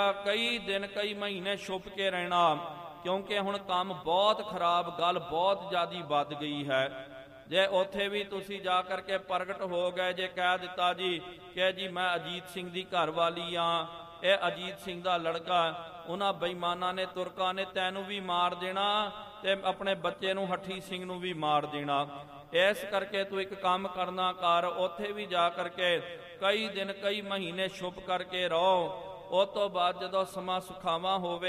ਕਈ ਦਿਨ ਕਈ ਮਹੀਨੇ ਛੁਪ ਕੇ ਰਹਿਣਾ, ਕਿਉਂਕਿ ਹੁਣ ਕੰਮ ਬਹੁਤ ਖਰਾਬ, ਗੱਲ ਬਹੁਤ ਜ਼ਿਆਦਾ ਵੱਧ ਗਈ ਹੈ। ਜੇ ਉੱਥੇ ਵੀ ਤੁਸੀਂ ਜਾ ਕਰਕੇ ਪ੍ਰਗਟ ਹੋ ਗਏ, ਜੇ ਕਹਿ ਦਿੱਤਾ ਜੀ ਕਿ ਜੀ ਮੈਂ ਅਜੀਤ ਸਿੰਘ ਦੀ ਘਰਵਾਲੀ ਹਾਂ, ਇਹ ਅਜੀਤ ਸਿੰਘ ਦਾ ਲੜਕਾ, ਉਹਨਾਂ ਬੇਈਮਾਨਾਂ ਨੇ, ਤੁਰਕਾਂ ਨੇ ਤੈਨੂੰ ਵੀ ਮਾਰ ਦੇਣਾ ਤੇ ਆਪਣੇ ਬੱਚੇ ਨੂੰ, ਹੱਠੀ ਸਿੰਘ ਨੂੰ ਵੀ ਮਾਰ ਦੇਣਾ। ਇਸ ਕਰਕੇ ਤੂੰ ਇੱਕ ਕੰਮ ਕਰਨਾ ਕਰ, ਉੱਥੇ ਵੀ ਜਾ ਕਰਕੇ ਕਈ ਦਿਨ ਕਈ ਮਹੀਨੇ ਛੁਪ ਕਰਕੇ ਰਹੋ। ਉਸ ਤੋਂ ਬਾਅਦ ਜਦੋਂ ਸਮਾਂ ਸੁਖਾਵਾਂ ਹੋਵੇ